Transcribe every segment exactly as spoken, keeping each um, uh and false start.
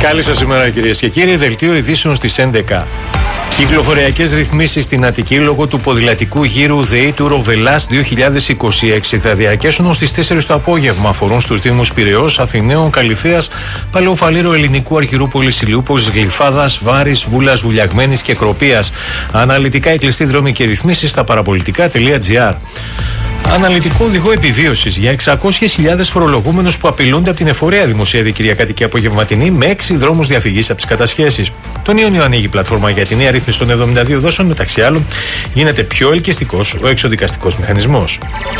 Καλή σας ημέρα, κυρίες και κύριοι. Δελτίο ειδήσεων στις έντεκα. Κυκλοφοριακές ρυθμίσεις στην Αττική λόγω του ποδηλατικού γύρου ΔΕΗ του Ροβελάς δύο χιλιάδες είκοσι έξι θα διαρκέσουν ως τις τέσσερις το απόγευμα. Αφορούν στους δήμους Πειραιώς, Αθηναίων, Καλιθέας, Παλαιού Φαλήρου, Ελληνικού, Αρχιερούπολης, Ηλιούπολης, Γλυφάδας, Βάρης, Βούλας, Βουλιαγμένης και Κροπίας. Αναλυτικά οι κλειστοί δρόμοι και ρυθμίσεις στα παραπολιτικά τελεία τζι άρ. Αναλυτικό οδηγό επιβίωσης για εξακόσιες χιλιάδες φορολογούμενους που απειλούνται από την εφορία δημοσίευε Κυριακάτικη απογευματινή με έξι δρόμους διαφυγής από τις κατασχέσεις. Τον Ιούνιο ανοίγει η πλατφόρμα για τη νέα ρύθμιση των εβδομήντα δύο δόσεων. Μεταξύ άλλων, γίνεται πιο ελκυστικός ο εξοδικαστικός μηχανισμός.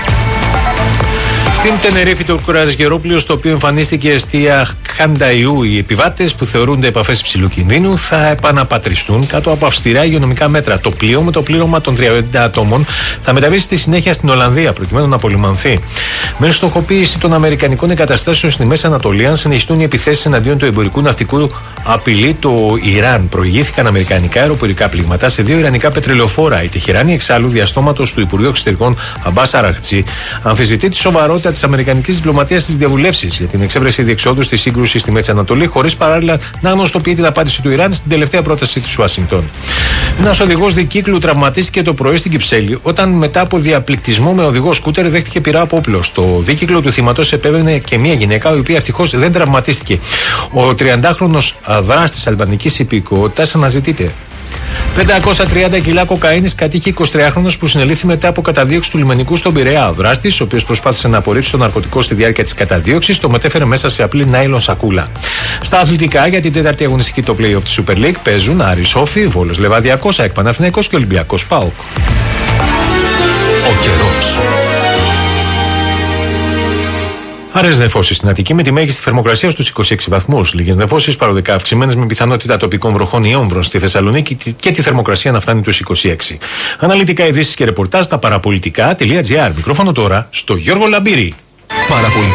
Στην Τενερίφη, το κρουαζιερόπλοιο στο οποίο εμφανίστηκε η εστία Χανταϊού, οι επιβάτες που θεωρούνται επαφές υψηλού κινδύνου θα επαναπατριστούν κάτω από αυστηρά υγειονομικά μέτρα. Το πλοίο με το πλήρωμα των τριάντα ατόμων θα μεταβεί στη συνέχεια στην Ολλανδία προκειμένου να απολυμανθεί. Με στοχοποίηση των αμερικανικών εγκαταστάσεων στη Μέση Ανατολή, αν συνεχιστούν οι επιθέσεις εναντίον του εμπορικού ναυτικού, απειλεί το Ιράν. Προηγήθηκαν αμερικανικά αεροπορικά πλήγματα σε δύο ιρανικά πετρελαιοφόρα. Η Τεχεράνη, εξάλλου, διαστόματος του Υπουργείου Εξωτερικών Αμπάς Αραχτζή, αμφισβητεί τη σοβαρότητα της αμερικανικής διπλωματίας στις διαβουλεύσεις για την εξέβρεση διεξόδου στη σύγκρουση στη Μέση Ανατολή, χωρίς παράλληλα να γνωστοποιεί την απάντηση του Ιράν στην τελευταία πρόταση της Ουάσιγκτον. Ένας οδηγός δικύκλου τραυματίστηκε το πρωί στην Κυψέλη όταν μετά από διαπληκτισμό με οδηγό σκούτερ δέχτηκε πυρά από όπλο. Στο δίκυκλο του θύματος επέβαινε και μια γυναίκα, η οποία ευτυχώς δεν τραυματίστηκε. Ο τριαντάχρονος δράστης αλβανικής υπηκότητας αναζητείται. πεντακόσια τριάντα κιλά κοκαίνης κατήχε εικοσιτριάχρονος που συνελήφθη μετά από καταδίωξη του λιμενικού στον Πειραιά. Ο δράστης, ο οποίος προσπάθησε να απορρίψει το ναρκωτικό στη διάρκεια της καταδίωξης, το μετέφερε μέσα σε απλή νάιλον σακούλα. Στα αθλητικά, για την τέταρτη αγωνιστική το play-off της Super League παίζουν Άρης Σόφι, Βόλος Λεβαδιακός, ΑΕΚ Παναθηναϊκός και Ολυμπιακός ΠΑΟΚ. Ο καιρός. Άρες νεφώσεις στην Αττική με τη μέγιστη θερμοκρασία στους είκοσι έξι βαθμούς. Λίγες νεφώσεις παροδικά αυξημένες με πιθανότητα τοπικών βροχών ή όμβρων στη Θεσσαλονίκη και τη θερμοκρασία να φτάνει τους είκοσι έξι. Αναλυτικά ειδήσεις και ρεπορτάζ στα παραπολιτικά τελεία τζι άρ. Μικρόφωνο τώρα στο Γιώργο Λαμπύρη.